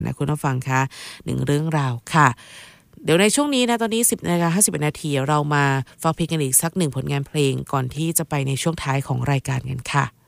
นะคุณผู้ฟังคะ1เรื่องราวค่ะเดี๋ยวในช่วงนี้นะตอนนี้ 10:51 นาทีเรามาฟังเพลงกันอีกสัก1ผลงานเพลงก่อนที่จะไปในช่วงท้ายของรายการกันค่ะ